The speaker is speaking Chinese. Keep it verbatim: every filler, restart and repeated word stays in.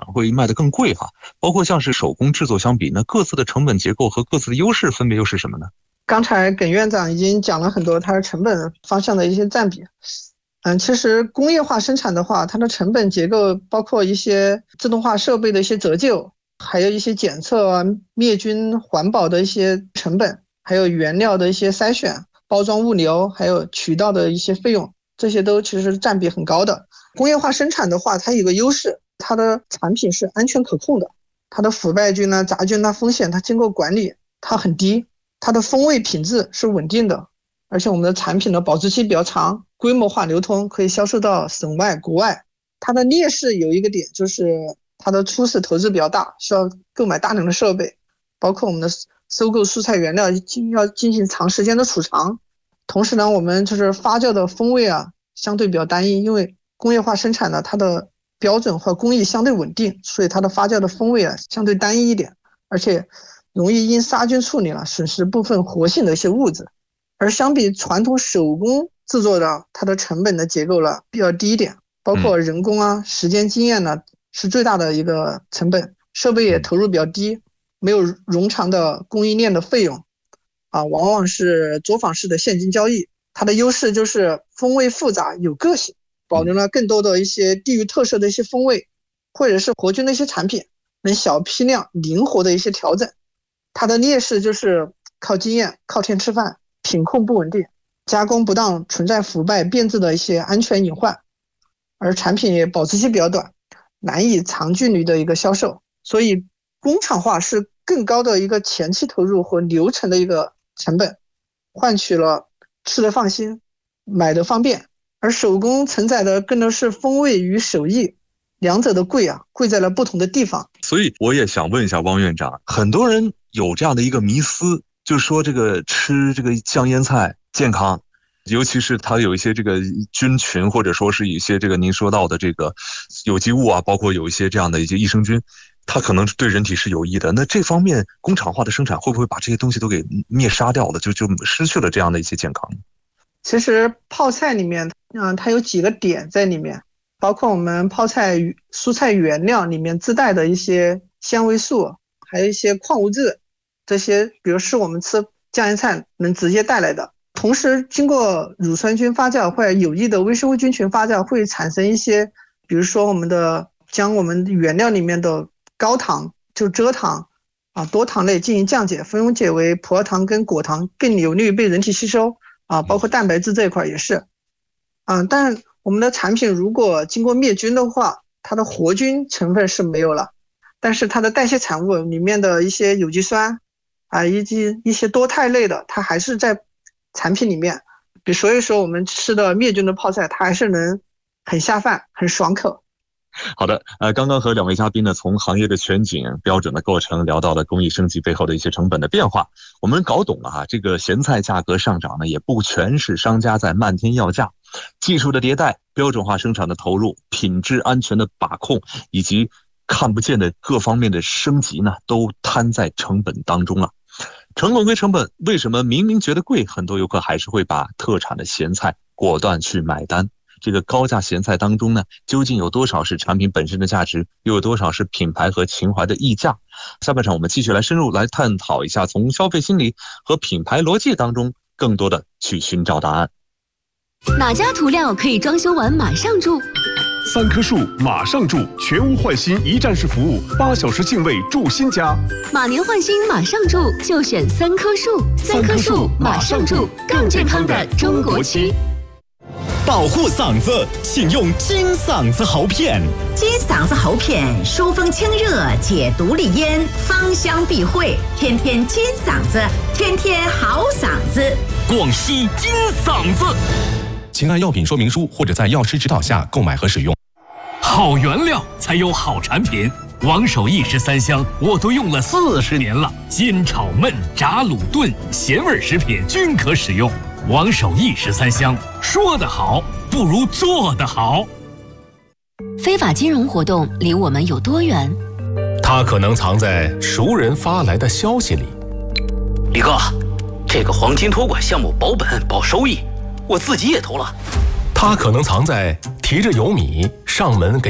会卖得更贵哈。包括像是手工制作相比，那各自的成本结构和各自的优势分别又是什么呢？ 刚才耿院长已经讲了很多它的成本方向的一些占比。嗯，其实工业化生产的话，它的成本结构包括一些自动化设备的一些折旧，还有一些检测啊、灭菌、环保的一些成本，还有原料的一些筛选、包装物流，还有渠道的一些费用，这些都其实占比很高的。工业化生产的话，它有个优势，它的产品是安全可控的，它的腐败菌啊、杂菌啊风险它经过管理，它很低，它的风味品质是稳定的，而且我们的产品的保质期比较长，规模化流通，可以销售到省外、国外。它的劣势有一个点，就是它的初始投资比较大，需要购买大量的设备，包括我们的收购蔬菜原料要进行长时间的储藏。同时呢，我们就是发酵的风味啊，相对比较单一，因为工业化生产呢，它的标准和工艺相对稳定，所以它的发酵的风味啊相对单一一点，而且容易因杀菌处理了损失部分活性的一些物质。而相比传统手工制作的，它的成本的结构了比较低一点，包括人工啊、时间经验呢是最大的一个成本，设备也投入比较低，没有冗长的供应链的费用啊，往往是作坊式的现金交易。它的优势就是风味复杂有个性，保留了更多的一些地域特色的一些风味，或者是活菌的一些产品，能小批量灵活的一些调整。它的劣势就是靠经验、靠天吃饭，品控不稳定，加工不当，存在腐败变质的一些安全隐患，而产品也保质期比较短，难以长距离的一个销售。所以工厂化是更高的一个前期投入和流程的一个成本，换取了吃得放心、买得方便。而手工承载的更多是风味与手艺，两者的贵啊，贵在了不同的地方。 所以我也想问一下汪院长，很多人有这样的一个迷思，就是说这个吃这个酱腌菜健康，尤其是它有一些这个菌群，或者说是一些这个您说到的这个有机物啊，包括有一些这样的一些益生菌，它可能对人体是有益的。那这方面工厂化的生产会不会把这些东西都给灭杀掉了，就就失去了这样的一些健康？ 其实泡菜里面，嗯，它有几个点在里面，包括我们泡菜蔬菜原料里面自带的一些纤维素，还有一些矿物质，这些比如是我们吃酱腌菜能直接带来的。同时经过乳酸菌发酵或者有益的微生物菌群发酵，会产生一些，比如说我们的将我们原料里面的高糖，就蔗糖啊、多糖类进行降解，分解为葡萄糖跟果糖，更有利于被人体吸收啊，包括蛋白质这一块也是。嗯，但我们的产品如果经过灭菌的话，它的活菌成分是没有了，但是它的代谢产物里面的一些有机酸啊，以及一些多肽类的，它还是在产品里面。比所以说我们吃的灭菌的泡菜，它还是能很下饭、很爽口。 好的，呃，刚刚和两位嘉宾呢，从行业的全景、标准的构成，聊到了工艺升级背后的一些成本的变化。我们搞懂了哈，这个咸菜价格上涨呢，也不全是商家在漫天要价，技术的迭代、标准化生产的投入、品质安全的把控，以及看不见的各方面的升级呢，都摊在成本当中了。成本归成本，为什么明明觉得贵，很多游客还是会把特产的咸菜果断去买单？这个高价咸菜当中呢，究竟有多少是产品本身的价值，又有多少是品牌和情怀的溢价？下半场我们继续来深入来探讨一下，从消费心理和品牌逻辑当中更多的去寻找答案。 哪家涂料可以装修完马上住？ 三棵树马上住，全屋换新一站式服务，八小时净位住新家。 马年换新马上住，就选三棵树。三棵树马上住，更健康的中国区。 保护嗓子，请用金嗓子喉片。 金嗓子喉片疏风清热，解毒利咽，芳香避秽，天天金嗓子，天天好嗓子。 广西金嗓子， 请按药品说明书或者在药师指导下购买和使用。 好原料才有好产品。王守义十三香我都用了四十年了，煎炒焖炸卤炖咸味食品均可使用。王守义十三香，说得好不如做得好。 非法金融活动离我们有多远？ 它可能藏在熟人发来的消息里。 李哥，这个黄金托管项目保本保收益，我自己也投了。 它可能藏在提着油米上门给